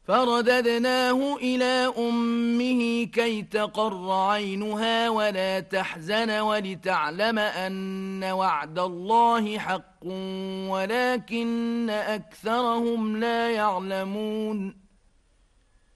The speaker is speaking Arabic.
فرددناه إلى أمه كي تقر عينها ولا تحزن ولتعلم أن وعد الله حق ولكن أكثرهم لا يعلمون